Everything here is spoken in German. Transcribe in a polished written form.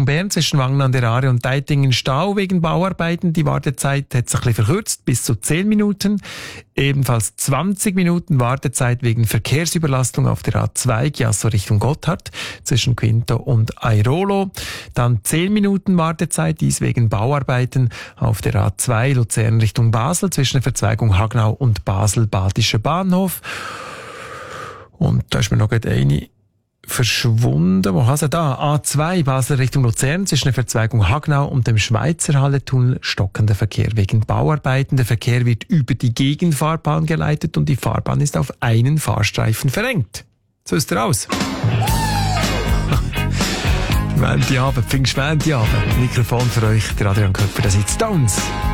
Richtung Bern zwischen Wangen an der Aare und Deitingen Stau wegen Bauarbeiten. Die Wartezeit hat sich ein bisschen verkürzt, bis zu 10 Minuten. Ebenfalls 20 Minuten Wartezeit wegen Verkehrsüberlastung auf der A2 Chiasso Richtung Gotthard zwischen Quinto und Airolo. Dann 10 Minuten Wartezeit, dies wegen Bauarbeiten auf der A2 Luzern Richtung Basel zwischen der Verzweigung Hagnau und Basel-Badischer Bahnhof. Und da ist mir noch gerade eine verschwunden. Wo hast du da? A2 Basel Richtung Luzern zwischen der Verzweigung Hagnau und dem Schweizer Halletunnel stockender Verkehr wegen Bauarbeiten. Der Verkehr wird über die Gegenfahrbahn geleitet und die Fahrbahn ist auf einen Fahrstreifen verengt. So ist er aus. Montagabend, Pfingstmontagabend. Mikrofon für euch, der Adrian Köpfer, das sind Stones.